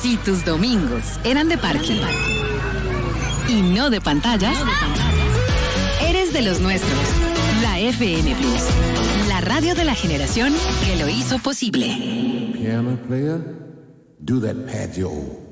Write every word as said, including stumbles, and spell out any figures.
Si tus domingos eran de parque y no de pantallas, eres de los nuestros. La F M Plus, la radio de la generación que lo hizo posible. Piano player, do that Paggio.